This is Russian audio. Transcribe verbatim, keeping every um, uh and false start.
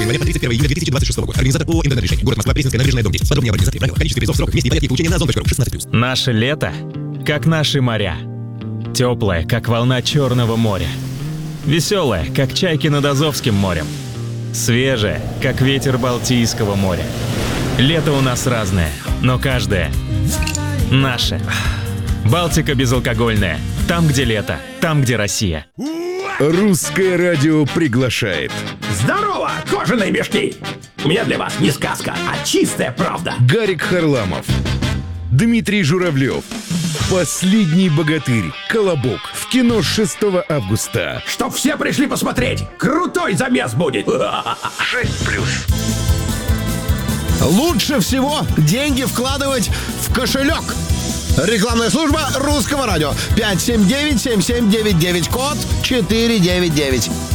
января по тридцать первое июля две тысячи двадцать шестого года. Организатор ООО «Интернет-решение». Город Москва, Пресненская набережная, дом десять. Подробнее об организации, правилах, количестве призов, сроках, месте и порядке получения на зон точка ру. шестнадцать плюс. Наше лето, как наши моря. Теплое, как волна Черного моря. Веселое, как чайки над Азовским морем. Свежее, как ветер Балтийского моря. Лето у нас разное, но каждое наше. Балтика безалкогольная. Там, где лето, там, где Россия. Русское радио приглашает. Здорово, кожаные мешки! У меня для вас не сказка, а чистая правда. Гарик Харламов, Дмитрий Журавлев, «Последний богатырь», «Колобок». В кино с шестого августа. Чтоб все пришли посмотреть. Крутой замес будет. шесть плюс. Лучше всего деньги вкладывать в кошелек. Рекламная служба Русского радио. пять семь девять семь семь девять девять, код четыре девять девять.